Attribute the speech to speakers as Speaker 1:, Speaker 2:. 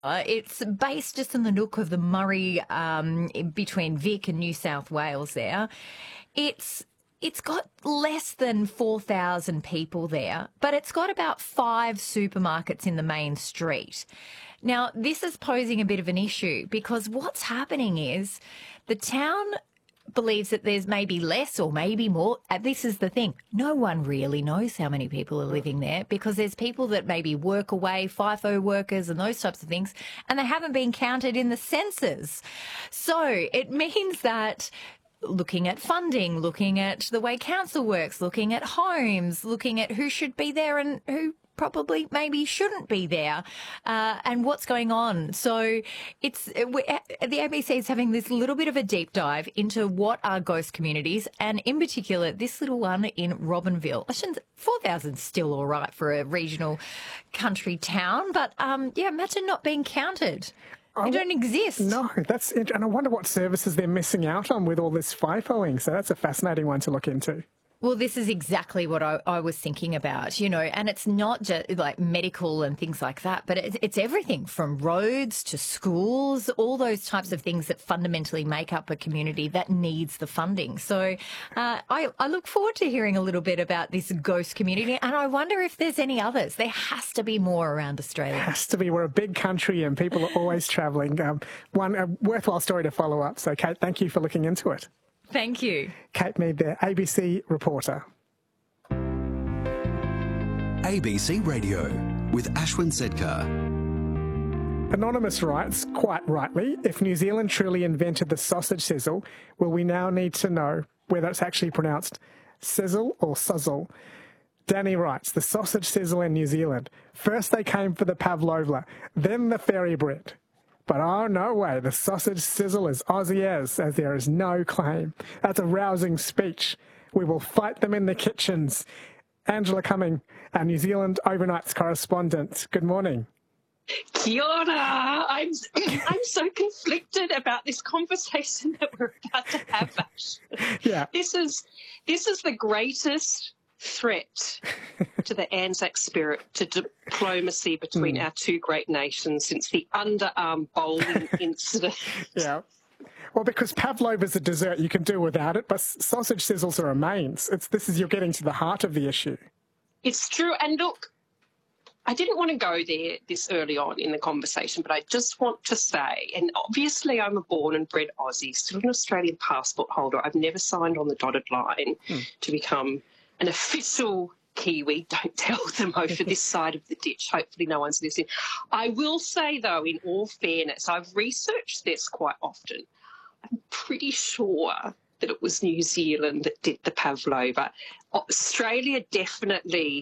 Speaker 1: It's based just in the nook of the Murray, between Vic and New South Wales there. It's got less than 4,000 people there, but it's got about 5 supermarkets in the main street. Now, this is posing a bit of an issue because what's happening is the town believes that there's maybe less or maybe more. This is the thing. No one really knows how many people are living there because there's people that maybe work away, FIFO workers and those types of things, and they haven't been counted in the census. So it means that looking at funding, looking at the way council works, looking at homes, looking at who should be there and who probably maybe shouldn't be there, and what's going on. So the ABC is having this little bit of a deep dive into what are ghost communities, and in particular this little one in Robinville. 4,000 is still all right for a regional country town, but imagine not being counted. They don't exist.
Speaker 2: No, and I wonder what services they're missing out on with all this FIFOing. So that's a fascinating one to look into.
Speaker 1: Well, this is exactly what I was thinking about, and it's not just like medical and things like that, but it's everything from roads to schools, all those types of things that fundamentally make up a community that needs the funding. So I look forward to hearing a little bit about this ghost community, and I wonder if there's any others. There has to be more around Australia.
Speaker 2: It has to be. We're a big country and people are always travelling. A worthwhile story to follow up. So, Kate, thank you for looking into it.
Speaker 1: Thank you.
Speaker 2: Kate Mead there, ABC reporter.
Speaker 3: ABC Radio with Ashwin Sedkar.
Speaker 2: Anonymous writes, quite rightly, if New Zealand truly invented the sausage sizzle, will we now need to know whether it's actually pronounced sizzle or suzzle? Danny writes, the sausage sizzle in New Zealand. First they came for the pavlova, then the fairy bread. But oh, no way, the sausage sizzle is Aussie as there is no claim. That's a rousing speech. We will fight them in the kitchens. Angela Cumming, our New Zealand overnights correspondent. Good morning.
Speaker 4: Kia ora. I'm so conflicted about this conversation that we're about to have, Ash.
Speaker 2: Yeah.
Speaker 4: This is the greatest threat to the Anzac spirit, to diplomacy between our two great nations since the underarm bowling incident.
Speaker 2: Yeah. Well, because pavlova is a dessert, you can do without it, but sausage sizzles are a mains. You're getting to the heart of the issue.
Speaker 4: It's true. And look, I didn't want to go there this early on in the conversation, but I just want to say, and obviously I'm a born and bred Aussie, still an Australian passport holder. I've never signed on the dotted line to become an official Kiwi. Don't tell them over this side of the ditch. Hopefully no one's listening. I will say, though, in all fairness, I've researched this quite often. I'm pretty sure that it was New Zealand that did the pavlova. Australia definitely